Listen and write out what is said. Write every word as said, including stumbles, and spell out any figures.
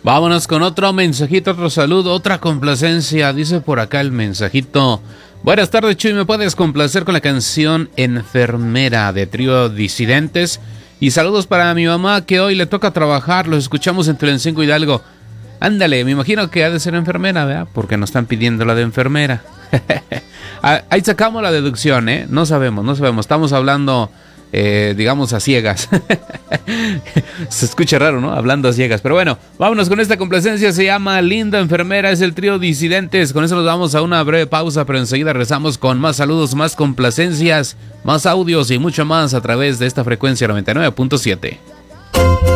Vámonos con otro mensajito, otro saludo, otra complacencia. Dice por acá el mensajito: buenas tardes, Chuy, ¿me puedes complacer con la canción Enfermera de Trío Disidentes? Y saludos para mi mamá, que hoy le toca trabajar. Los escuchamos en Tulancingo Hidalgo. Ándale, me imagino que ha de ser enfermera, ¿verdad? Porque nos están pidiendo la de enfermera. Ahí sacamos la deducción, ¿eh? No sabemos, no sabemos. Estamos hablando, eh, digamos, a ciegas. Se escucha raro, ¿no? Hablando a ciegas. Pero bueno, vámonos con esta complacencia. Se llama Linda Enfermera. Es el Trío Disidentes. Con eso nos vamos a una breve pausa, pero enseguida rezamos con más saludos, más complacencias, más audios y mucho más a través de esta frecuencia noventa y nueve punto siete.